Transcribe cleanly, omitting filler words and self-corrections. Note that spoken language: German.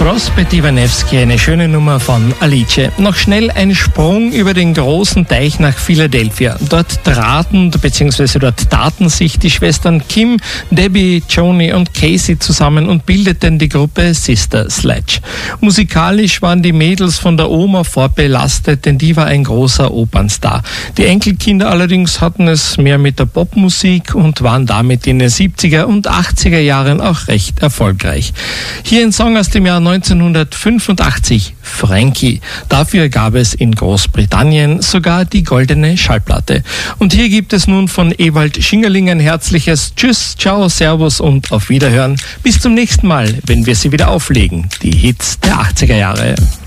Prospetiva Nevsky, eine schöne Nummer von Alice. Noch schnell ein Sprung über den großen Teich nach Philadelphia. Dort taten sich die Schwestern Kim, Debbie, Joni und Casey zusammen und bildeten die Gruppe Sister Sledge. Musikalisch waren die Mädels von der Oma vorbelastet, denn die war ein großer Opernstar. Die Enkelkinder allerdings hatten es mehr mit der Popmusik und waren damit in den 70er und 80er Jahren auch recht erfolgreich. Hier ein Song aus dem Jahr 1985, Frankie. Dafür gab es in Großbritannien sogar die goldene Schallplatte. Und hier gibt es nun von Ewald Schingerling ein herzliches Tschüss, Ciao, Servus und auf Wiederhören. Bis zum nächsten Mal, wenn wir sie wieder auflegen. Die Hits der 80er Jahre.